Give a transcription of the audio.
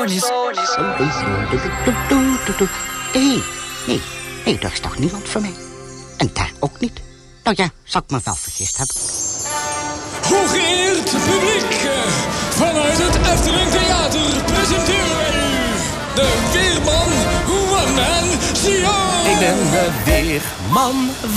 Veerstoornis. Nee, daar is toch niemand voor mij. En daar ook niet. Nou ja, zal ik me wel vergist hebben. Hooggeëerd publiek, vanuit het Efteling Theater presenteren wij u de Weerman One Man Show. Ik ben de Weerman